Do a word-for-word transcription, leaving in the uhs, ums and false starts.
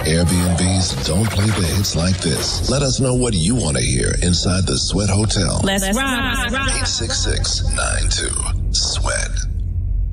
Airbnbs don't play the hits like this. Let us know what you want to hear inside the Sweat Hotel. Let's rock. eight six six nine two sweat.